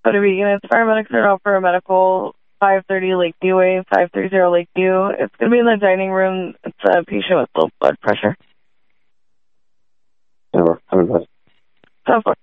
But it's paramedics are out for a medical, 530 Lakeview Way, 530 Lakeview. It's going to be in the dining room. It's a patient with low blood pressure. Never. 7-4.